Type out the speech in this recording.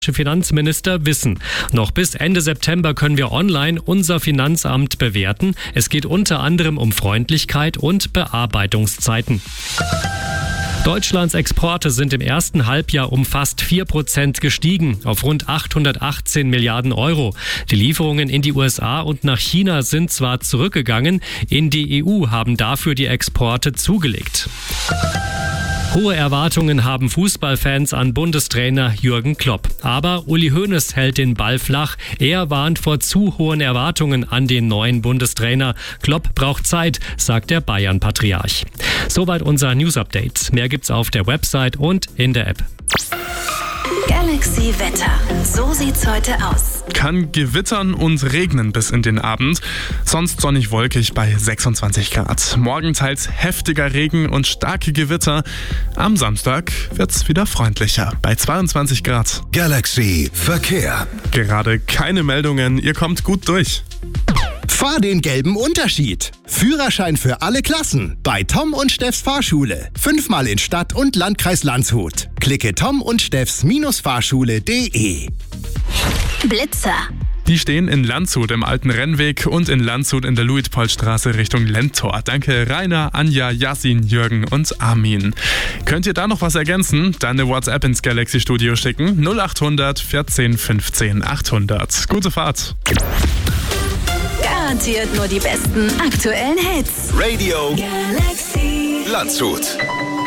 Finanzminister wissen. Noch bis Ende September können wir online unser Finanzamt bewerten. Es geht unter anderem um Freundlichkeit und Bearbeitungszeiten. Deutschlands Exporte sind im ersten Halbjahr um fast 4% gestiegen, auf rund 818 Milliarden Euro. Die Lieferungen in die USA und nach China sind zwar zurückgegangen, in die EU haben dafür die Exporte zugelegt. Hohe Erwartungen haben Fußballfans an Bundestrainer Jürgen Klopp. Aber Uli Hoeneß hält den Ball flach. Er warnt vor zu hohen Erwartungen an den neuen Bundestrainer. Klopp braucht Zeit, sagt der Bayern-Patriarch. Soweit unser News-Update. Mehr gibt's auf der Website und in der App. Galaxy Wetter. So sieht's heute aus. Kann gewittern und regnen bis in den Abend. Sonst sonnig wolkig bei 26 Grad. Morgen teils heftiger Regen und starke Gewitter. Am Samstag wird's wieder freundlicher bei 22 Grad. Galaxy Verkehr. Gerade keine Meldungen. Ihr kommt gut durch. Fahr den gelben Unterschied. Führerschein für alle Klassen bei Tom und Steffs Fahrschule. 5-mal in Stadt und Landkreis Landshut. Klicke Tom und Steffs-Fahrschule.de. Blitzer. Die stehen in Landshut im alten Rennweg und in Landshut in der Luitpoldstraße Richtung Lendtor. Danke Rainer, Anja, Yasin, Jürgen und Armin. Könnt ihr da noch was ergänzen? Dann eine WhatsApp ins Galaxy Studio schicken. 0800 14 15 800. Gute Fahrt. Garantiert nur die besten aktuellen Hits. Radio Galaxy Landshut.